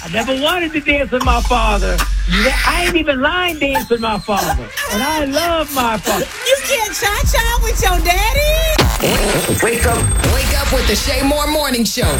I never wanted to dance with my father. I ain't even line dance with my father. And I love my father. You can't cha-cha with your daddy? Wake up with the Shay Moore Morning Show.